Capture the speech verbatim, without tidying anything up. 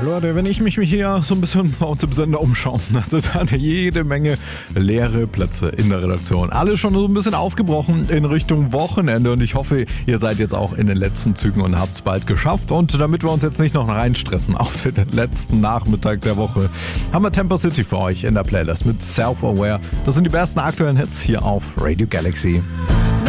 Leute, wenn ich mich hier so ein bisschen bei uns im Sender umschaue, da sind halt jede Menge leere Plätze in der Redaktion. Alle schon so ein bisschen aufgebrochen in Richtung Wochenende und ich hoffe, ihr seid jetzt auch in den letzten Zügen und habt es bald geschafft. Und damit wir uns jetzt nicht noch reinstressen auf den letzten Nachmittag der Woche, haben wir Tempo City für euch in der Playlist mit Self-Aware. Das sind die besten aktuellen Hits hier auf Radio Galaxy.